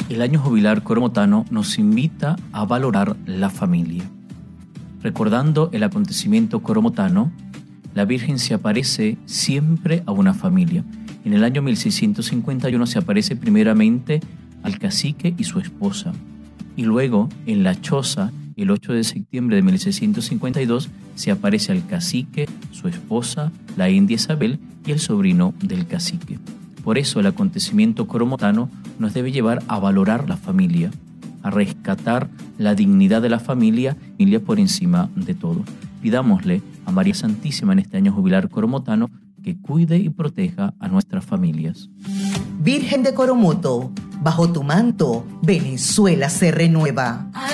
El año jubilar coromotano nos invita a valorar la familia. Recordando el acontecimiento coromotano, la Virgen se aparece siempre a una familia. En el año 1651 se aparece primeramente al cacique y su esposa, y luego en la choza, el 8 de septiembre de 1652, se aparece al cacique, su esposa, la india Isabel y el sobrino del cacique. Por eso el acontecimiento coromotano nos debe llevar a valorar la familia, a rescatar la dignidad de la familia por encima de todo. Pidámosle a María Santísima en este año jubilar coromotano que cuide y proteja a nuestras familias. Virgen de Coromoto, bajo tu manto, Venezuela se renueva.